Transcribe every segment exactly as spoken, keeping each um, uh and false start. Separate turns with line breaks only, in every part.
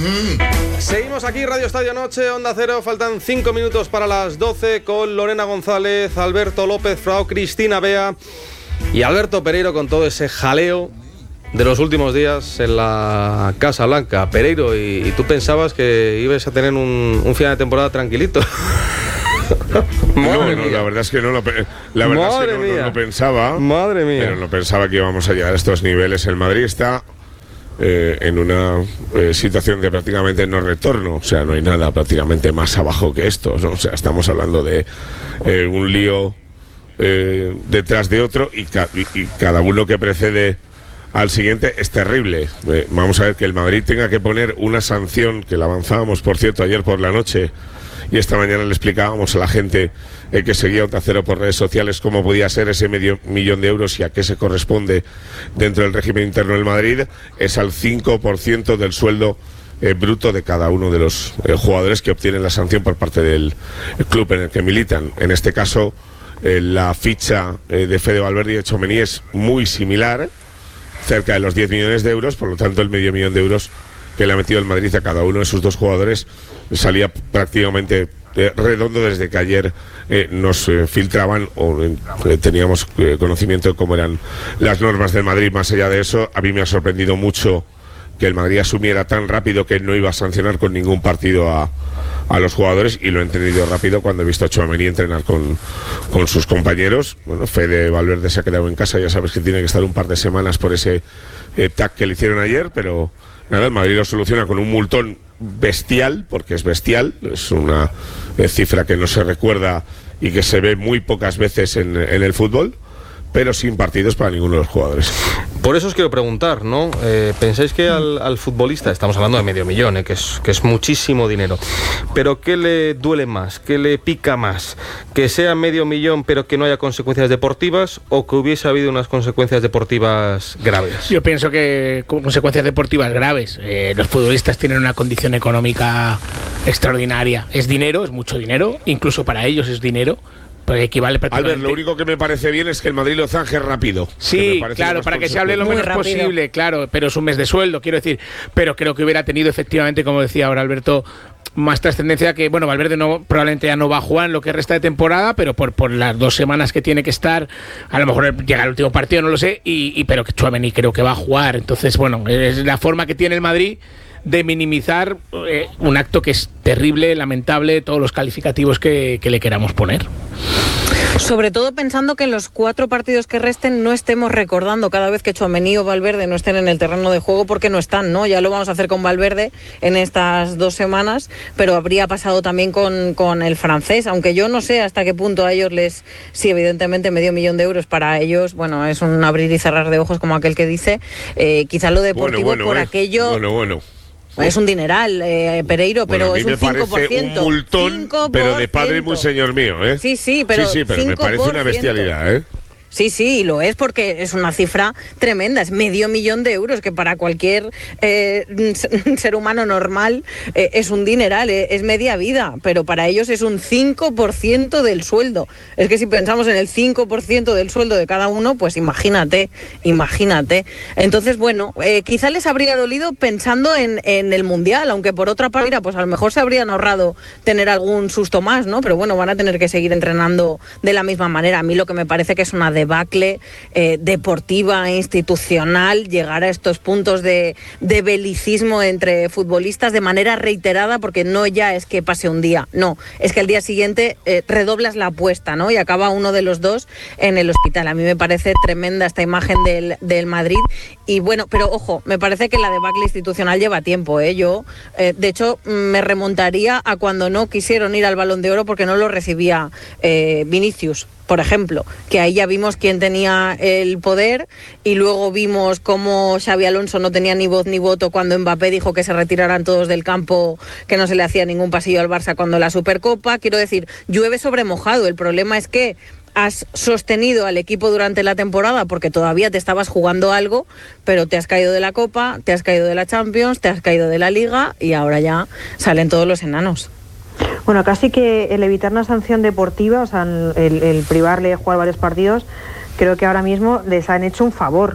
Seguimos aquí, Radio Estadio Noche, Onda Cero. Faltan cinco minutos para las doce con Lorena González, Alberto López Frao, Cristina Bea y Alberto Pereiro con todo ese jaleo de los últimos días en la Casa Blanca. Pereiro, y, y tú pensabas que ibas a tener un, un final de temporada tranquilito.
No, no, la verdad es que no lo, la verdad es que no, no lo pensaba.
Madre mía.
Pero no pensaba que íbamos a llegar a estos niveles. El Madrid está eh, en una eh, situación de prácticamente no retorno. O sea, no hay nada prácticamente más abajo que esto, ¿no? O sea, estamos hablando de eh, un lío eh, detrás de otro y, ca y, y cada uno que precede al siguiente es terrible. Eh, vamos a ver que el Madrid tenga que poner una sanción, que la avanzábamos, por cierto, ayer por la noche, y esta mañana le explicábamos a la gente eh, que seguía Onda Cero por redes sociales cómo podía ser ese medio millón de euros y a qué se corresponde dentro del régimen interno del Madrid. Es al cinco por ciento del sueldo eh, bruto de cada uno de los eh, jugadores que obtienen la sanción por parte del club en el que militan. En este caso, eh, la ficha eh, de Fede Valverde y de Tchouaméni es muy similar, cerca de los diez millones de euros, por lo tanto el medio millón de euros que le ha metido el Madrid a cada uno de sus dos jugadores salía prácticamente eh, redondo desde que ayer eh, nos eh, filtraban o eh, teníamos eh, conocimiento de cómo eran las normas del Madrid. Más allá de eso, a mí me ha sorprendido mucho que el Madrid asumiera tan rápido que no iba a sancionar con ningún partido a, a los jugadores, y lo he entendido rápido cuando he visto a Tchouaméni entrenar con, con sus compañeros. Bueno, Fede Valverde se ha quedado en casa, ya sabes que tiene que estar un par de semanas por ese eh, tag que le hicieron ayer, pero nada, el Madrid lo soluciona con un multón bestial, porque es bestial, es una eh, cifra que no se recuerda y que se ve muy pocas veces en, en el fútbol, pero sin partidos para ninguno de los jugadores.
Por eso os quiero preguntar, ¿no? Eh, ¿Pensáis que al, al futbolista, estamos hablando de medio millón, eh, que, es, que es muchísimo dinero, pero qué le duele más, qué le pica más? ¿Que sea medio millón pero que no haya consecuencias deportivas, o que hubiese habido unas consecuencias deportivas graves?
Yo pienso que con consecuencias deportivas graves. Eh, los futbolistas tienen una condición económica extraordinaria. Es dinero, es mucho dinero, incluso para ellos es dinero. Porque equivale prácticamente.
Albert, lo único que me parece bien es que el Madrid lo zanje rápido.
Sí, claro, para que se hable lo menos posible, claro, pero es un mes de sueldo, quiero decir. Pero creo que hubiera tenido efectivamente, como decía ahora Alberto, más trascendencia que, bueno, Valverde no, probablemente ya no va a jugar en lo que resta de temporada, pero por, por las dos semanas que tiene que estar, a lo mejor llega el último partido, no lo sé, y, y pero que Tchouaméni creo que va a jugar. Entonces, bueno, es la forma que tiene el Madrid de minimizar eh, un acto que es terrible, lamentable, todos los calificativos que, que le queramos poner.
Sobre todo pensando que en los cuatro partidos que resten no estemos recordando cada vez que Tchouaméni o Valverde no estén en el terreno de juego, porque no están, ¿no? Ya lo vamos a hacer con Valverde en estas dos semanas, pero habría pasado también con, con el francés, aunque yo no sé hasta qué punto a ellos les... Sí, evidentemente medio millón de euros para ellos, bueno, es un abrir y cerrar de ojos como aquel que dice, eh, quizá lo deportivo bueno, bueno, por eh. aquello...
Bueno, bueno.
Es un dineral, eh, Pereiro,
bueno,
pero es un cinco por ciento.
Un multón,
cinco por ciento.
pero de padre muy señor mío, ¿eh?
Sí, sí, pero,
sí, sí, pero me parece una bestialidad, ¿eh?
Sí, sí, y lo es, porque es una cifra tremenda, es medio millón de euros, que para cualquier eh, ser humano normal eh, es un dineral, eh, es media vida, pero para ellos es un cinco por ciento del sueldo. Es que si pensamos en el cinco por ciento del sueldo de cada uno, pues imagínate, imagínate. Entonces, bueno, eh, quizá les habría dolido pensando en, en el Mundial, aunque por otra parte, pues a lo mejor se habrían ahorrado tener algún susto más, ¿no? Pero bueno, van a tener que seguir entrenando de la misma manera. A mí lo que me parece que es una debacle eh, deportiva, institucional, llegar a estos puntos de, de belicismo entre futbolistas de manera reiterada, porque no ya es que pase un día, no, es que al día siguiente eh, redoblas la apuesta, ¿no? Y acaba uno de los dos en el hospital. A mí me parece tremenda esta imagen del, del Madrid, y bueno, pero ojo, me parece que la debacle institucional lleva tiempo, ¿eh? Yo, eh, de hecho, me remontaría a cuando no quisieron ir al Balón de Oro porque no lo recibía eh, Vinicius, por ejemplo, que ahí ya vimos quién tenía el poder, y luego vimos cómo Xabi Alonso no tenía ni voz ni voto cuando Mbappé dijo que se retiraran todos del campo, que no se le hacía ningún pasillo al Barça cuando la Supercopa. Quiero decir, llueve sobre mojado. El problema es que has sostenido al equipo durante la temporada porque todavía te estabas jugando algo, pero te has caído de la Copa, te has caído de la Champions, te has caído de la Liga, y ahora ya salen todos los enanos.
Bueno, casi que el evitar una sanción deportiva, o sea, el, el privarle de jugar varios partidos, creo que ahora mismo les han hecho un favor.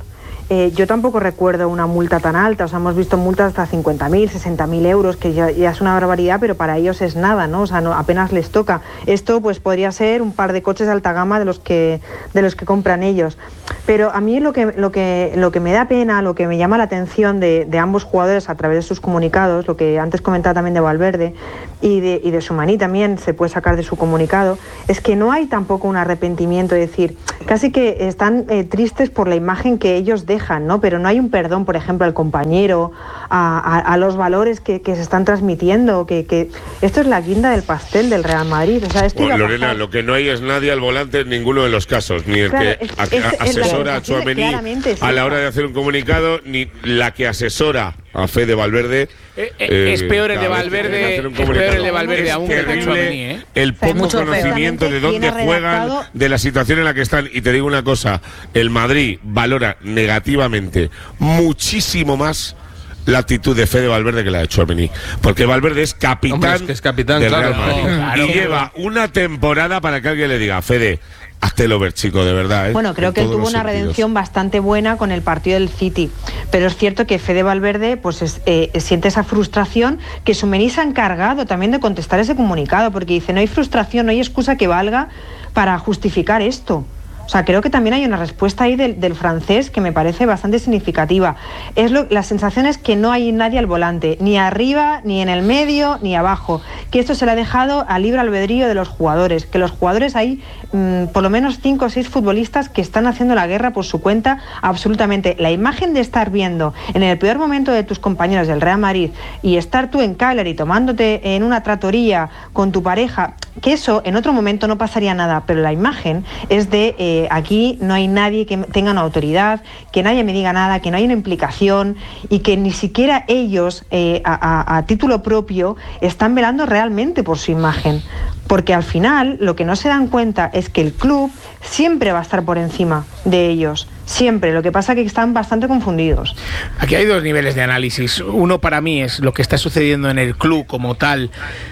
eh, yo tampoco recuerdo una multa tan alta. O sea, hemos visto multas hasta cincuenta mil, sesenta mil euros, que ya, ya es una barbaridad, pero para ellos es nada, ¿no? O sea, no, apenas les toca. Esto pues podría ser un par de coches de alta gama de los que, de los que compran ellos. Pero a mí lo que, lo que, lo que me da pena, lo que me llama la atención de, de ambos jugadores a través de sus comunicados, lo que antes comentaba también de Valverde y de, y de Tchouaméni también se puede sacar de su comunicado, es que no hay tampoco un arrepentimiento, es decir, casi que están eh, tristes por la imagen que ellos dejan, ¿no? Pero no hay un perdón, por ejemplo, al compañero, a, a, a los valores que, que se están transmitiendo, que, que esto es la guinda del pastel del Real Madrid. O sea, esto
bueno, Lorena, lo que no hay es nadie al volante en ninguno de los casos, ni el
claro,
que
es,
a,
es,
a, asesora a Tchouaméni
sí,
a la hora de hacer un comunicado, ni la que asesora a Fede Valverde.
Eh, eh, eh, es peor el de Valverde, es peor el de Valverde aún que el de Tchouaméni, ¿eh?
El poco conocimiento de dónde juegan, de la situación en la que están. Y te digo una cosa, el Madrid valora negativamente muchísimo más la actitud de Fede Valverde que la de Tchouaméni, porque Valverde es capitán,
Hombre, es que es capitán
del
claro,
Real Madrid,
no, claro,
y lleva una temporada para que alguien le diga, Fede, hazte el over, chico, de verdad, ¿eh?
Bueno, creo
en
que él
todos
tuvo
los
una
sentidos.
redención bastante buena con el partido del City, pero es cierto que Fede Valverde pues es, eh, siente esa frustración, que Tchouaméni se ha encargado también de contestar ese comunicado, porque dice, no hay frustración, no hay excusa que valga para justificar esto. O sea, creo que también hay una respuesta ahí del, del francés que me parece bastante significativa. Es lo, la sensación es que no hay nadie al volante, ni arriba, ni en el medio, ni abajo. Que esto se le ha dejado al libre albedrío de los jugadores. Que los jugadores hay mmm, por lo menos cinco o seis futbolistas que están haciendo la guerra por su cuenta absolutamente. La imagen de estar viendo en el peor momento de tus compañeros del Real Madrid y estar tú en Cagliari tomándote en una tratoría con tu pareja, que eso en otro momento no pasaría nada, pero la imagen es de... Eh, aquí no hay nadie que tenga una autoridad, que nadie me diga nada, que no hay una implicación y que ni siquiera ellos eh, a, a, a título propio están velando realmente por su imagen, porque al final lo que no se dan cuenta es que el club siempre va a estar por encima de ellos, siempre. Lo que pasa es que están bastante confundidos.
Aquí hay dos niveles de análisis. Uno para mí es lo que está sucediendo en el club como tal,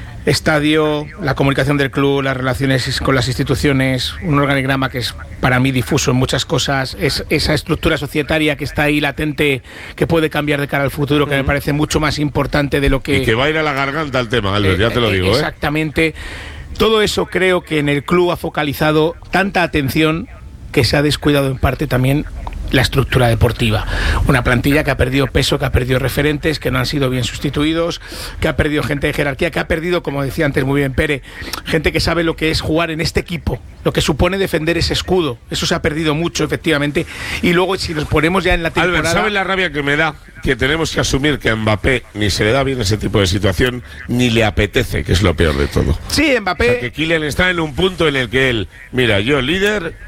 estadio, la comunicación del club, las relaciones con las instituciones, un organigrama que es para mí difuso en muchas cosas, es esa estructura societaria que está ahí latente, que puede cambiar de cara al futuro, que me parece mucho más importante de lo que...
Y que va a ir a la garganta el tema, Albert,
eh,
ya te lo digo.
Exactamente. ¿eh? Todo eso creo que en el club ha focalizado tanta atención que se ha descuidado en parte también la estructura deportiva. Una plantilla que ha perdido peso, que ha perdido referentes, que no han sido bien sustituidos, que ha perdido gente de jerarquía, que ha perdido, como decía antes muy bien Pere, gente que sabe lo que es jugar en este equipo, lo que supone defender ese escudo. Eso se ha perdido mucho, efectivamente. Y luego, si nos ponemos ya en la temporada...
Albert, ¿sabes la rabia que me da? Que tenemos que asumir que a Mbappé ni se le da bien ese tipo de situación, ni le apetece, que es lo peor de todo.
Sí, Mbappé...
O sea, que Kylian está en un punto en el que él, mira, yo líder...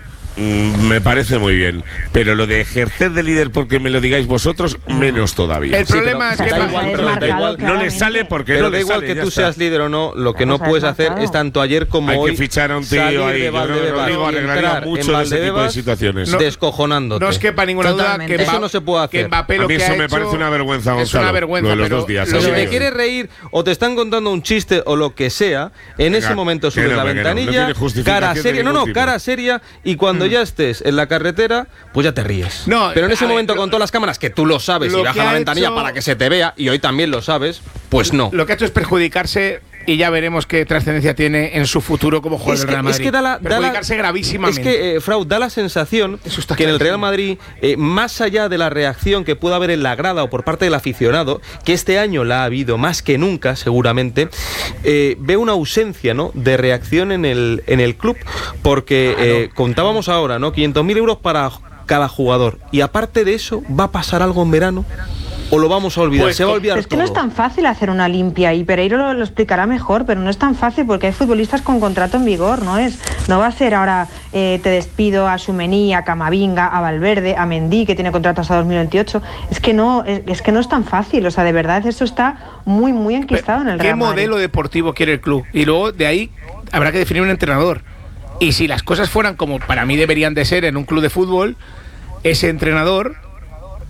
me parece muy bien, pero lo de ejercer de líder porque me lo digáis vosotros, menos todavía.
El problema
sí,
es que
da igual,
es
pero da
marcado,
igual,
no le sale porque
pero
no
da
le
igual
sale,
que
ya
tú
está.
seas líder o no, lo que no
Vamos a
puedes
ver,
hacer
marcado.
es tanto ayer como
Hay
hoy
que fichar a un tío
salir
ahí,
de
yo creo que
Valdebebas
Rodrigo
y
arreglaría
entrar
mucho
en
de ese tipo de
Valdebebas
situaciones.
No,
descojonándote.
No os quepa ninguna
Totalmente.
duda que
Eso
Mba-
no se puede hacer.
que Mbappé
A
lo
mí
que
eso
ha
me
hecho
parece una vergüenza,
es
Gonzalo,
una vergüenza,
lo de los
pero
dos días,
lo
así
Si
que-
que-
te quieres reír o te están contando un chiste o lo que sea, en
Venga,
ese momento
que
subes
no,
la
que no, no
ventanilla,
tiene justificación
cara
de
seria, no,
ningún
no,
tipo.
cara seria, y cuando ya estés en la carretera, pues ya te ríes.
No,
pero en ese
a ver,
momento
lo-
con todas las cámaras, que tú lo sabes
lo
y baja
que
la
ha
ventanilla
hecho-
para que se te vea, y hoy también lo sabes, pues no.
Lo que ha hecho es perjudicarse y ya veremos qué trascendencia tiene en su futuro como jugador
Es
del
que,
Real Madrid.
es que da la, da la-
perjudicarse gravísimamente.
Es que, eh, Frau, da la sensación
Eso está
que en el Real
clarísimo.
Madrid, eh, más allá de la reacción que pueda haber en la grada o por parte del aficionado, que este año la ha habido más que nunca, seguramente, eh, ve una ausencia, ¿no?, de reacción en el, en el club, porque eh, contábamos ahora, ¿no?, quinientos mil euros para cada jugador, y aparte de eso, ¿va a pasar algo en verano? ¿O lo vamos a olvidar?
Pues
Se va a olvidar
Pero es que
todo.
no es tan fácil hacer una limpia y Pereiro lo, lo explicará mejor, pero no es tan fácil porque hay futbolistas con contrato en vigor, no es, no va a ser ahora eh, te despido a Tchouaméni, a Camavinga, a Valverde, a Mendy, que tiene contrato hasta dos mil veintiocho. Es que no, es, es que no es tan fácil, o sea, de verdad eso está muy, muy enquistado en el
¿Qué
Real Madrid.
modelo deportivo quiere el club? Y luego de ahí habrá que definir un entrenador. Y si las cosas fueran como para mí deberían de ser en un club de fútbol, ese entrenador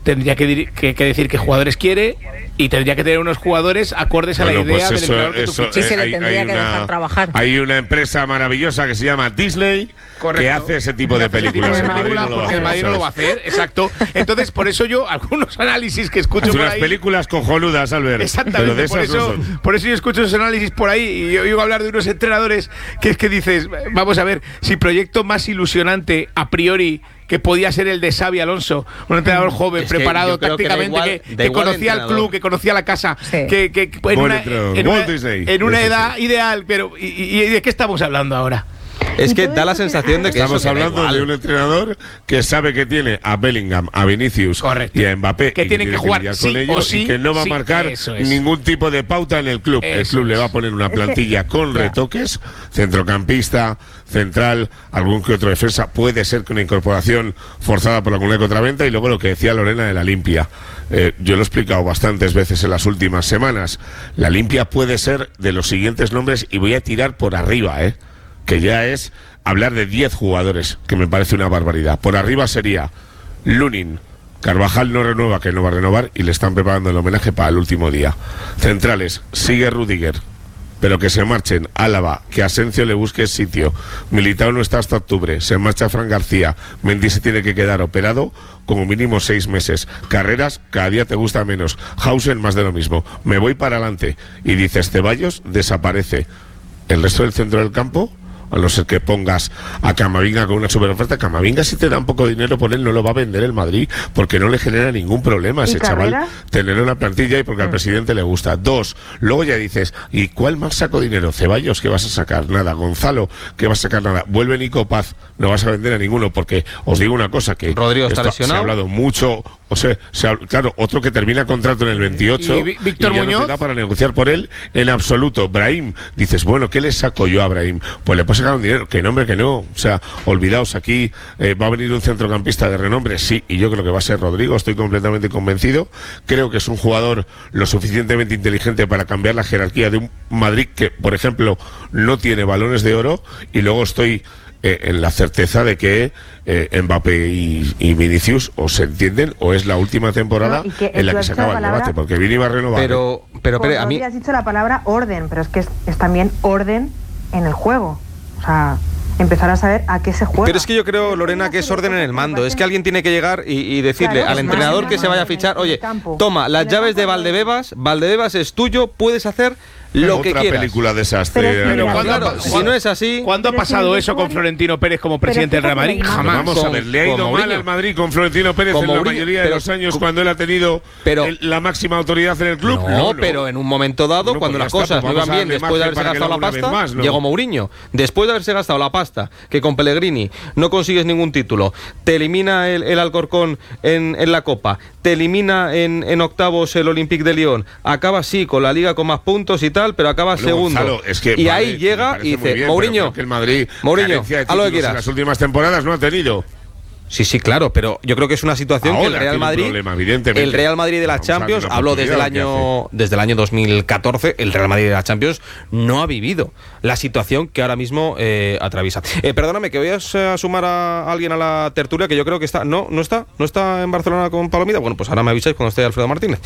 tendría que, que, que decir qué jugadores quiere y tendría que tener unos jugadores acordes a
bueno,
la idea
pues eso,
del entrenador que
eso,
tú
Sí,
eh,
se le
hay,
tendría
hay
que
una,
dejar trabajar.
Hay una empresa maravillosa que se llama Disney.
Correcto.
Que hace ese tipo de películas.
El
El Madrid
película,
no lo va a
porque el
hacer,
Madrid no lo va a hacer, exacto. Entonces, por eso yo, algunos análisis que escucho
Hace
por
unas
ahí.
películas cojonudas, Albert.
Exactamente,
pero de
por,
esas
eso,
no son.
por eso yo escucho esos análisis por ahí y yo oigo hablar de unos entrenadores que es que dices, vamos a ver, si proyecto más ilusionante a priori que podía ser el de Xabi Alonso, un entrenador joven,
Es que
preparado
yo creo que da
tácticamente,
igual-
que,
da
que
igual
conocía el
entrenador.
club, que conocía la casa,
Sí.
que, que, que en
Buen
una,
entrenador,
en una-
Walt Disney,
en una
eso
edad
sí.
ideal, pero ¿y, y- y de qué estamos hablando ahora?
Es
Y
que
todo
da la
esto que-
sensación de que
Estamos
eso que da
hablando
igual.
de un entrenador que sabe que tiene a Bellingham, a Vinicius
Correcto.
y a Mbappé
Que
y
tienen que jugar
lidiar
sí
con ellos
o sí,
y que no va
sí,
a marcar
eso es.
ningún tipo de pauta en el club. el
Eso
club le
es.
va a poner una
Es que-
plantilla con
ya.
retoques, centrocampista, central, algún que otro defensa, puede ser que una incorporación forzada por alguna que otra venta y luego lo que decía Lorena de la limpia. Eh, yo lo he explicado bastantes veces en las últimas semanas. La limpia puede ser de los siguientes nombres y voy a tirar por arriba, ¿eh? Que ya es hablar de diez jugadores, que me parece una barbaridad. Por arriba sería Lunin, Carvajal no renueva, que no va a renovar, y le están preparando el homenaje para el último día. Centrales, sigue Rudiger, pero que se marchen. Álava, que Asencio le busque sitio. Militao no está hasta octubre, se marcha Fran García. Mendy se tiene que quedar operado como mínimo seis meses. Carreras, cada día te gusta menos. Hausen, más de lo mismo. Me voy para adelante. Y dices, Ceballos desaparece. El resto del centro del campo, a no ser que pongas a Camavinga con una super oferta. Camavinga, si te da un poco de dinero por él, no lo va a vender el Madrid, porque no le genera ningún problema a
¿Y
ese
Carreras?
chaval tener una plantilla y porque al presidente le gusta. Dos, luego ya dices, ¿y cuál más saco dinero? Ceballos, ¿qué vas a sacar? Nada. Gonzalo, ¿qué vas a sacar? Nada. Vuelve Nico Paz, no vas a vender a ninguno, porque os digo una cosa, que
Rodrigo está
esto
lesionado.
se ha hablado mucho, o sea, se ha- claro, otro que termina contrato en el veintiocho
¿Y Vi- Víctor
ya no
Muñoz?
te da para negociar por él en absoluto. Brahim, dices, bueno, ¿qué le saco yo a Brahim? Pues le puedo sacar un dinero, que no, hombre, que no. O sea, olvidaos, aquí eh, va a venir un centrocampista de renombre, sí, y yo creo que va a ser Rodrigo, estoy completamente convencido. Creo que es un jugador lo suficientemente inteligente para cambiar la jerarquía de un Madrid que, por ejemplo, no tiene balones de oro, y luego estoy eh, en la certeza de que eh, Mbappé y, y Vinicius o se entienden o es la última temporada
No, y que
en la
tú
que
has
se
dicho la
acaba el
palabra-
debate, porque Vini va a renovar. ¿eh?
Pero, pero,
Con
pero, a mí.
Rodri has dicho la palabra orden, pero es que es, es también orden en el juego. O sea, empezar a saber a qué se juega.
Pero es que yo creo, Lorena, que es orden en el mando. Es que alguien tiene que llegar y, y decirle
Claro,
al
es
entrenador
más
que se vaya a
en el-
fichar,
en el
oye,
campo.
toma las
En el
llaves de
campo,
Valdebebas, Valdebebas es tuyo, puedes hacer lo que
Otra
quieras.
película desastre.
Pero es que
Pero
mira,
¿cuándo-
Claro,
¿cuándo-
si no es así,
¿Cuándo ha
Pero si
pasado
el
eso con
vestuario-
Florentino Pérez como
Pero
presidente del Real
fíjate
Madrid?
que la
Jamás.
Vamos a
Con-
ver, le ha ido
con
mal
Mourinho.
al Madrid con Florentino Pérez
Con
en la
Mourinho,
mayoría de
pero-
los años cuando él ha tenido
pero-
el- la máxima autoridad en el club.
No, pero en un momento dado,
Bueno,
cuando
pues
las
ya está,
cosas
pues
no
vamos
iban
a
bien,
darle
después de
margen
haberse
para que
gastado
lo
la
haga una
pasta,
vez más, ¿no?
llegó Mourinho. Después de haberse gastado la pasta, que con Pellegrini no consigues ningún título, te elimina el, el Alcorcón en, en la Copa, te elimina en, en octavos el Olympique de Lyon, acaba sí con la Liga con más puntos y tal, pero acaba
Bueno,
segundo.
Gonzalo, es que,
y
vale,
ahí
me
llega
parece
y
muy
dice,
bien,
Mourinho,
pero que el Madrid,
Mourinho,
carencia de
haz lo que
títulos
quieras.
en las últimas temporadas no ha tenido.
Sí, sí, claro, pero yo creo que es una situación que el
Ahora
Real
tiene un
Madrid,
problema, evidentemente.
el Real Madrid de la
Vamos a darle
Champions,
una
habló desde el
oportunidad,
año desde el año dos mil catorce, el Real Madrid de la Champions no ha vivido la situación que ahora mismo eh, atraviesa. Eh, perdóname, que voy a eh, sumar a alguien a la tertulia que yo creo que está, no, no está, no está en Barcelona con Palomida. Bueno, pues ahora me avisáis cuando esté Alfredo Martínez.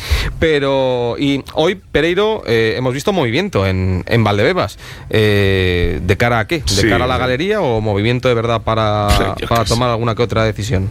Pero y hoy Pereiro eh, hemos visto movimiento en, en Valdebebas. Eh, ¿De cara a qué? ¿De
Sí,
cara a la
sí.
galería o movimiento de verdad para,
Sí, yo
para
qué sé.
tomar alguna que otra decisión?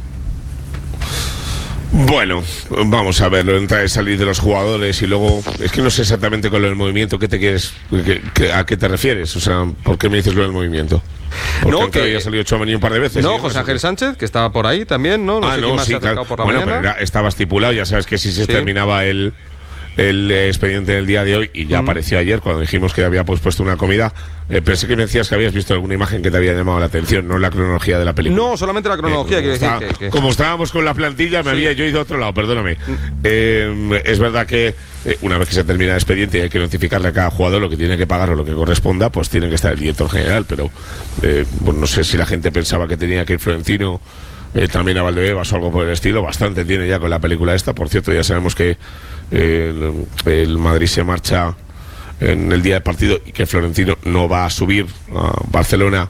Bueno, vamos a ver, lo entra y salir de los jugadores y luego, es que no sé exactamente con lo del movimiento, ¿qué te quieres, qué- qué- a qué te refieres? O sea, ¿por qué me dices lo del movimiento? Porque
No,
aunque
que-
había salido Tchouaméni un par de veces.
No,
¿sí?
José
¿O
Ángel
qué?
Sánchez, que estaba por ahí también, ¿no? No
ah,
sé
no,
quién más
sí,
se ha acercado
claro.
por la
Bueno,
mañana.
pero era- estaba estipulado, ya sabes que si se
Sí.
terminaba el, el eh, expediente del día de hoy y ya
Mm.
apareció ayer cuando dijimos que había pues, puesto una comida, eh, pensé que me decías que habías visto alguna imagen que te había llamado la atención, no la cronología de la película.
No, solamente la cronología,
Eh,
quiero
como,
decir
estaba-
que, que-
como estábamos con la plantilla, me
Sí.
había yo ido a otro lado, perdóname. Eh, es verdad que eh, una vez que se termina el expediente y hay que notificarle a cada jugador lo que tiene que pagar o lo que corresponda, pues tiene que estar el director general, pero eh, bueno, no sé si la gente pensaba que tenía que ir Florentino eh, también a Valdebebas o algo por el estilo, bastante tiene ya con la película esta. Por cierto, ya sabemos que eh, el, el Madrid se marcha en el día del partido y que Florentino no va a subir a Barcelona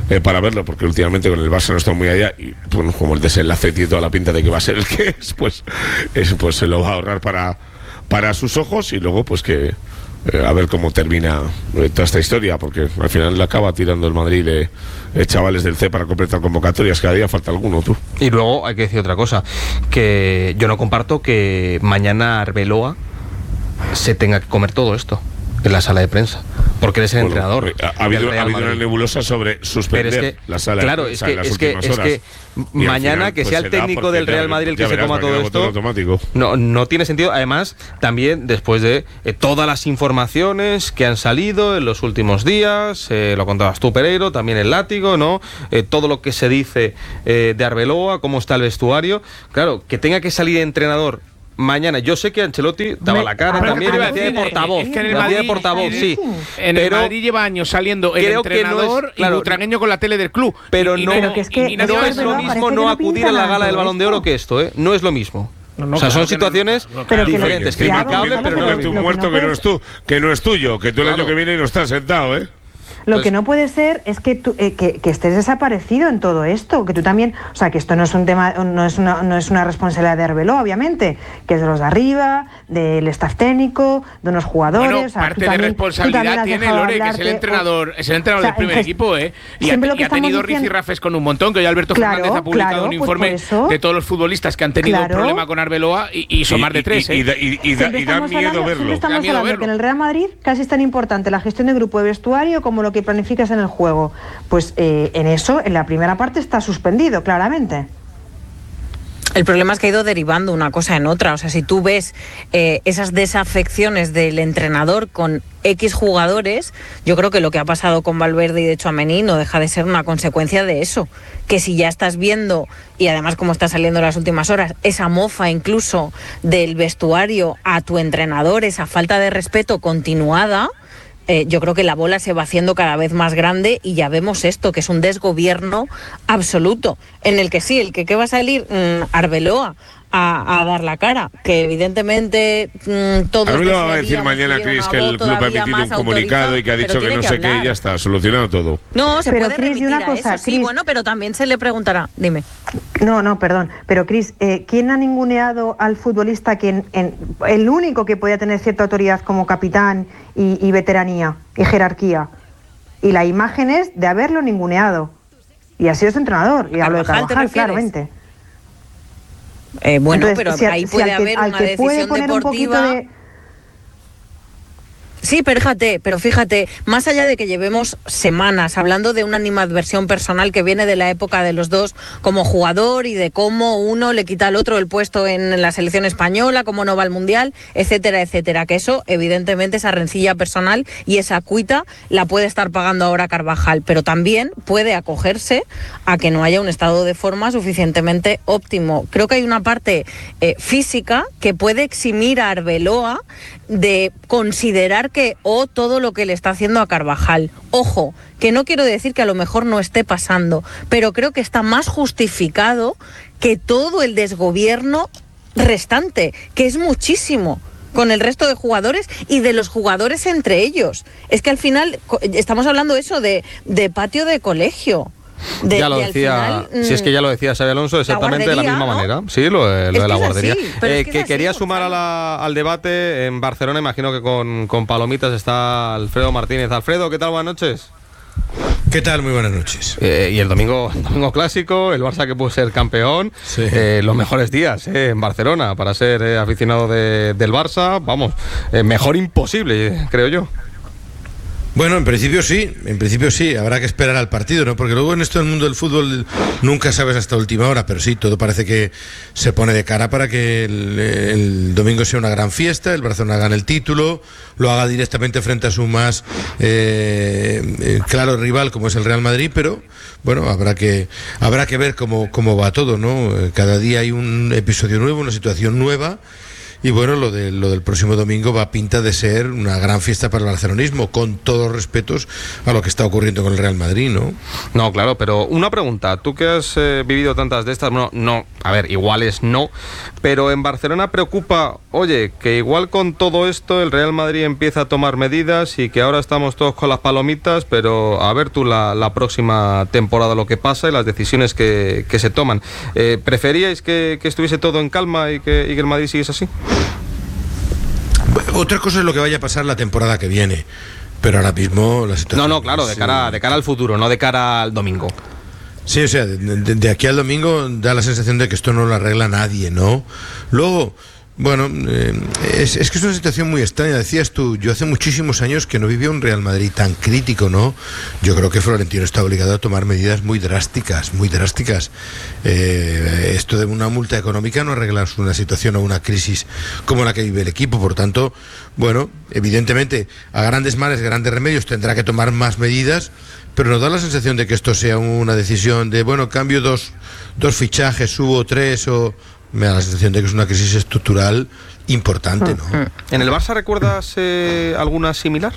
eh, para verlo, porque últimamente con el Barça no está muy allá, y bueno, como el desenlace tiene toda la pinta de que va a ser el que es, pues, es, pues se lo va a ahorrar para, para sus ojos, y luego pues que eh, a ver cómo termina eh, toda esta historia, porque al final le acaba tirando el Madrid eh, eh, chavales del C para completar convocatorias, cada día falta alguno, tú.
Y luego hay que decir otra cosa, que yo no comparto que mañana Arbeloa se tenga que comer todo esto en la sala de prensa, porque eres el bueno, entrenador.
Ha habido, ha habido una nebulosa sobre suspender
es que,
la sala
claro,
de prensa
es que,
en las
es que,
últimas
es
horas.
que mañana
final,
que
pues
sea el técnico del Real Madrid el que se
verás,
coma todo esto, no, no tiene sentido. Además, también después de eh, todas las informaciones que han salido en los últimos días, eh, lo contabas tú, Pereiro, también el Látigo, ¿no? Eh, todo lo que se dice eh, de Arbeloa, cómo está el vestuario. Claro, que tenga que salir entrenador mañana. Yo sé que Ancelotti daba Me, la cara también, lo hacía de portavoz. Es que en el Madrid, de portavoz, sí.
En el pero Madrid lleva años saliendo el entrenador no es, claro, y butragueño con la tele del club.
Pero
y,
no,
pero
que es, que no es lo mismo no acudir a la gala del Balón de Oro que esto, ¿eh? No es lo mismo. No, no, o sea, son situaciones no, no, claro, diferentes, criticables, pero no es
un muerto que no es tú, que no es tuyo, que tú el año que viene no estás sentado, ¿eh?
Lo pues, que no puede ser es que, tú, eh, que, que estés desaparecido en todo esto, que tú también, o sea, que esto no es un tema, no es una, no es una responsabilidad de Arbeloa, obviamente, que es de los de arriba, del staff técnico, de unos jugadores.
Bueno,
o sea,
parte de
también,
responsabilidad tiene Lore, que es el entrenador, o, es el entrenador o sea, del primer equipo, ¿eh? Y ha, y ha tenido rifirrafes con un montón, que hoy Alberto claro, Fernández ha publicado claro, un informe pues de todos los futbolistas que han tenido claro. problema con Arbeloa y, y son y, más de tres,
y,
¿eh?
Y, y, y, da, y da miedo
hablando,
verlo.
Estamos
da miedo
hablando
verlo.
que en el Real Madrid casi es tan importante la gestión de grupo de vestuario como lo que planificas en el juego. Pues eh, en eso, en la primera parte está suspendido, claramente.
El problema es que ha ido derivando una cosa en otra. O sea, si tú ves eh, esas desafecciones del entrenador con X jugadores, yo creo que lo que ha pasado con Valverde y de Tchouaméni no deja de ser una consecuencia de eso. Que si ya estás viendo, y además como está saliendo en las últimas horas, esa mofa incluso del vestuario a tu entrenador, esa falta de respeto continuada, Eh, yo creo que la bola se va haciendo cada vez más grande y ya vemos esto, que es un desgobierno absoluto, en el que sí, el que, que va a salir mmm, Arbeloa a, a dar la cara, que evidentemente mmm, todos...
Arbeloa va a decir mañana, Cris, que el club ha emitido un comunicado y que ha dicho que no sé qué y ya está, solucionado todo.
No, se
pero
puede
Cris,
remitir
una cosa,
a eso, sí,
Chris,
bueno, pero también se le preguntará, dime.
No, no, perdón, pero Cris, eh, ¿quién ha ninguneado al futbolista que en, en, el único que podía tener cierta autoridad como capitán y, y veteranía y jerarquía? Y la imagen es de haberlo ninguneado. Y ha sido su entrenador, y hablo de Carvajal, claramente.
Eh, bueno,
entonces,
pero
si,
ahí
si
puede
al que,
haber
al
una
que
decisión
puede poner
deportiva.
Un poquito de...
Sí, pero fíjate, pero fíjate, más allá de que llevemos semanas hablando de una animadversión personal que viene de la época de los dos como jugador y de cómo uno le quita al otro el puesto en la selección española, cómo no va al Mundial, etcétera, etcétera, que eso, evidentemente, esa rencilla personal y esa cuita la puede estar pagando ahora Carvajal, pero también puede acogerse a que no haya un estado de forma suficientemente óptimo. Creo que hay una parte eh, física que puede eximir a Arbeloa de considerar que o todo lo que le está haciendo a Carvajal. Ojo, que no quiero decir que a lo mejor no esté pasando, pero creo que está más justificado que todo el desgobierno restante, que es muchísimo, con el resto de jugadores y de los jugadores entre ellos. Es que al final estamos hablando eso de, de patio de colegio. De,
ya lo decía, final, si es que ya lo decía Xabi Alonso exactamente de la misma ¿no? manera. Sí, lo, lo de la guardería. Así, eh, es que, que así, quería sumar a la, al debate en Barcelona, imagino que con, con palomitas está Alfredo Martínez. Alfredo, ¿qué tal? Buenas noches.
¿Qué tal? Muy buenas noches.
Eh, y el domingo, domingo clásico, el Barça que pudo ser campeón, sí. eh, los mejores días eh, en Barcelona para ser eh, aficionado de, del Barça, vamos, eh, mejor imposible, creo yo.
Bueno, en principio sí, en principio sí, habrá que esperar al partido, ¿no? Porque luego en esto del mundo del fútbol nunca sabes hasta última hora, pero sí, todo parece que se pone de cara para que el, el domingo sea una gran fiesta, el Barcelona gane el título, lo haga directamente frente a su más eh, eh, claro rival como es el Real Madrid, pero bueno, habrá que habrá que ver cómo, cómo va todo, ¿no? Cada día hay un episodio nuevo, una situación nueva. y bueno, lo, de, lo del próximo domingo va a pinta de ser una gran fiesta para el barcelonismo, con todos los respetos a lo que está ocurriendo con el Real Madrid, ¿no?
No, claro, pero una pregunta, tú que has eh, vivido tantas de estas, bueno, no, a ver, iguales no, pero en Barcelona preocupa, oye, que igual con todo esto el Real Madrid empieza a tomar medidas y que ahora estamos todos con las palomitas, pero a ver tú la, la próxima temporada lo que pasa y las decisiones que, que se toman. Eh, ¿Preferíais que, que estuviese todo en calma y que, y que el Madrid siguiese así?
Otra cosa es lo que vaya a pasar la temporada que viene, pero ahora mismo la situación...
No, no, claro, de cara, de cara al futuro, no de cara al domingo.
Sí, o sea, de, de, de aquí al domingo da la sensación de que esto no lo arregla nadie, ¿no? Luego, bueno, eh, es, es que es una situación muy extraña. Decías tú, yo hace muchísimos años que no vivía un Real Madrid tan crítico, ¿no? Yo creo que Florentino está obligado a tomar medidas muy drásticas, muy drásticas. Eh, esto de una multa económica no arregla una situación o una crisis como la que vive el equipo. Por tanto, bueno, evidentemente, a grandes males, grandes remedios, tendrá que tomar más medidas, pero nos da la sensación de que esto sea una decisión de, bueno, cambio dos, dos fichajes, subo tres, o... Me da la sensación de que es una crisis estructural importante, ¿no?
¿En el Barça recuerdas eh, alguna similar?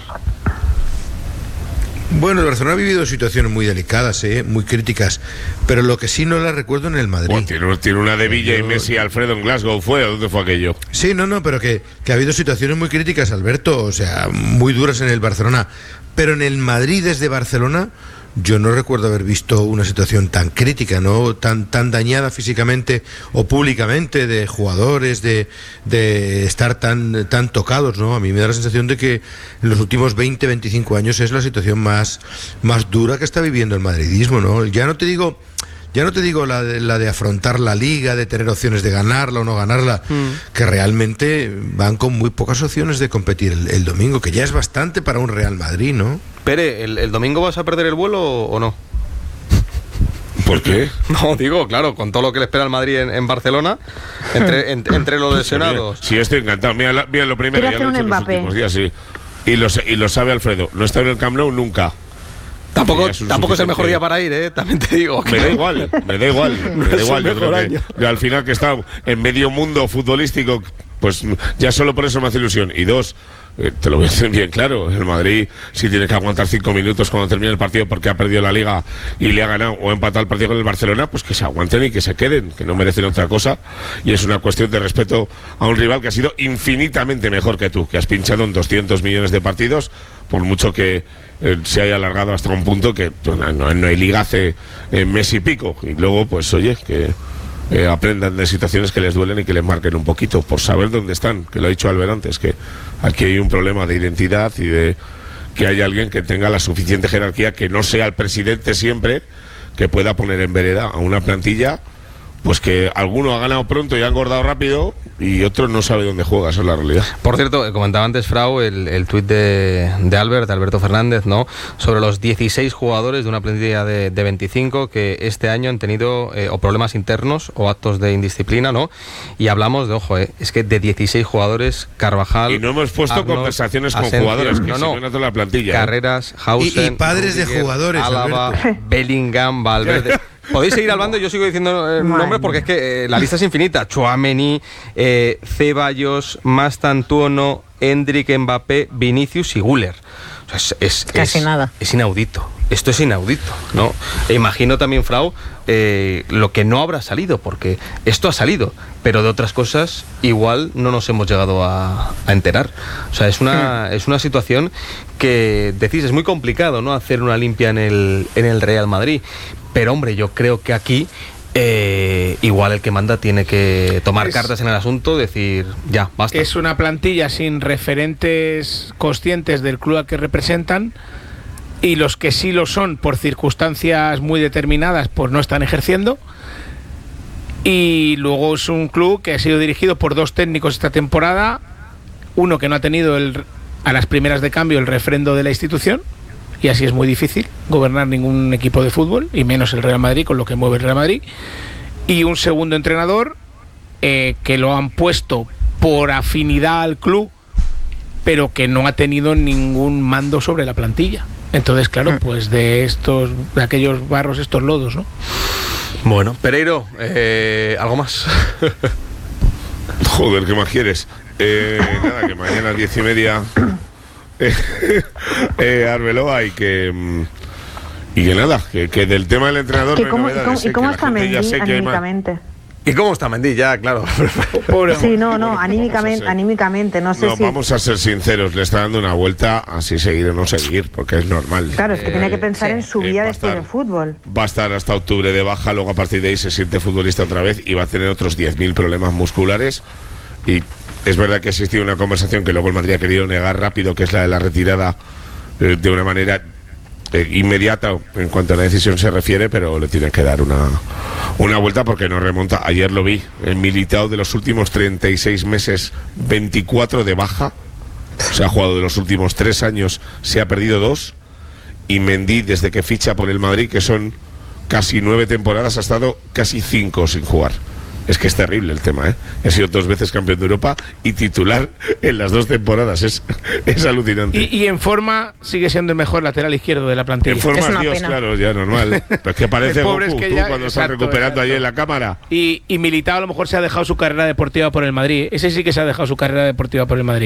Bueno, el Barcelona ha vivido situaciones muy delicadas, ¿eh? Muy críticas, pero lo que sí no la recuerdo en el Madrid.
Bueno, tiene, tiene una de Villa y Messi y Alfredo en Glasgow, ¿fue? ¿Dónde fue aquello?
Sí, no, no, pero que, que ha habido situaciones muy críticas, Alberto, o sea, muy duras en el Barcelona, pero en el Madrid desde Barcelona yo no recuerdo haber visto una situación tan crítica, ¿no? Tan, tan dañada físicamente o públicamente, de jugadores, de, de estar tan, tan tocados, ¿no? A mí me da la sensación de que en los últimos veinte, veinticinco años es la situación más, más dura que está viviendo el madridismo, ¿no? Ya no te digo... Ya no te digo la de, la de afrontar la liga, de tener opciones de ganarla o no ganarla, mm. que realmente van con muy pocas opciones de competir el, el domingo, que ya es bastante para un Real Madrid, ¿no?
Pere, ¿el, el domingo vas a perder el vuelo o no?
¿Por qué?
No, digo, claro, con todo lo que le espera al Madrid en, en Barcelona, entre, en, entre los lesionados.
Sí, estoy encantado. Mira, la, mira lo primero, ya lo he hecho en los últimos días, sí. Y lo, y lo sabe Alfredo, no está en el Camp Nou nunca.
Tampoco, es, tampoco es el mejor día para ir, ¿eh? También te digo.
Me da igual, me da igual, me da igual. Yo creo que yo al final que está en medio mundo futbolístico, pues ya solo por eso me hace ilusión. Y dos, eh, te lo voy a decir bien claro, el Madrid si tiene que aguantar cinco minutos cuando termine el partido porque ha perdido la Liga y le ha ganado o empatado el partido con el Barcelona, pues que se aguanten y que se queden, que no merecen otra cosa. Y es una cuestión de respeto a un rival que ha sido infinitamente mejor que tú, que has pinchado en doscientos millones de partidos, por mucho que eh, se haya alargado hasta un punto que pues, no, no hay liga hace eh, mes y pico. Y luego, pues oye, que eh, aprendan de situaciones que les duelen y que les marquen un poquito, por saber dónde están, que lo ha dicho Albert antes, que aquí hay un problema de identidad y de que haya alguien que tenga la suficiente jerarquía, que no sea el presidente siempre, que pueda poner en vereda a una plantilla, pues que alguno ha ganado pronto y ha engordado rápido y otro no sabe dónde juega, esa es la realidad.
Por cierto, comentaba antes Frau el, el tuit de, de Albert, de Alberto Fernández, ¿no? Sobre los dieciséis jugadores de una plantilla de, de veinticinco que este año han tenido eh, o problemas internos o actos de indisciplina, ¿no? Y hablamos de, ojo, eh, es que de dieciséis jugadores, Carvajal...
Y no hemos puesto Arnold, conversaciones con Asencio, jugadores, que no, no, se toda la plantilla.
Carreras, Hausen...
Y, y padres Rudiger, de jugadores,
Álava,
Alberto.
Bellingham, Valverde... Podéis seguir hablando, yo sigo diciendo eh, nombres porque es que eh, la lista es infinita. Tchouaméni, eh, Ceballos, Mastantuono, Endrick, Mbappé, Vinicius y Güler. O sea, es, es,
Casi
es,
nada.
Es inaudito. Esto es inaudito, ¿no? E imagino también, Frau, eh, lo que no habrá salido, porque esto ha salido, pero de otras cosas igual no nos hemos llegado a, a enterar. O sea, es una, es una situación que, decís, es muy complicado, ¿no? Hacer una limpia en el, en el Real Madrid. Pero, hombre, yo creo que aquí eh, igual el que manda tiene que tomar es, cartas en el asunto, decir, ya, basta.
Es una plantilla sin referentes conscientes del club al que representan, y los que sí lo son por circunstancias muy determinadas, pues no están ejerciendo. Y luego es un club que ha sido dirigido por dos técnicos esta temporada, uno que no ha tenido el, a las primeras de cambio el refrendo de la institución, y así es muy difícil gobernar ningún equipo de fútbol, y menos el Real Madrid, con lo que mueve el Real Madrid. Y un segundo entrenador eh, que lo han puesto por afinidad al club, pero que no ha tenido ningún mando sobre la plantilla. Entonces, claro, pues de estos, de aquellos barros, estos lodos, ¿no?
Bueno, Pereiro, eh, ¿algo más?
Joder, ¿qué más quieres? Eh, nada, que mañana a diez y media eh, eh, Arbeloa y que... Y que nada, que, que del tema del entrenador...
¿Y
no hay
cómo,
novedades,
y cómo, y cómo
que
está
la gente ya
Mendy
sé que hay más-
anímicamente?
¿Y cómo está Mendy? Ya, claro.
Pobre
Sí, no, no,
Bueno,
anímicamente,
vamos a ser-
anímicamente, no sé
No,
si...
vamos a ser sinceros, le está dando una vuelta así seguir o no seguir, porque es normal.
Claro, es que tenía que pensar
sí.
en su
Eh,
vida
va a
después
estar-
del fútbol.
Va a estar hasta octubre de baja, luego a partir de ahí se siente futbolista otra vez y va a tener otros diez mil problemas musculares. Y es verdad que ha existido una conversación que luego el Madrid ha querido negar rápido, que es la de la retirada eh, de una manera eh, inmediata en cuanto a la decisión se refiere, pero le tiene que dar una, una vuelta porque no remonta. Ayer lo vi, el Militao de los últimos treinta y seis meses, veinticuatro de baja. Se ha jugado de los últimos tres años, se ha perdido dos. Y Mendy, desde que ficha por el Madrid, que son casi nueve temporadas, ha estado casi cinco sin jugar. Es que es terrible el tema, ¿eh? He sido dos veces campeón de Europa y titular en las dos temporadas. Es, es alucinante.
Y, y en forma sigue siendo el mejor lateral izquierdo de la plantilla.
En forma,
Es una
Dios,
pena.
claro, ya normal. Pero es que parece
El pobre
Goku,
es que
tú
ya-
cuando estás
exacto,
recuperando
exacto.
ahí en la cámara.
Y, y Militao a lo mejor se ha dejado su carrera deportiva por el Madrid. Ese sí que se ha dejado su carrera deportiva por el Madrid.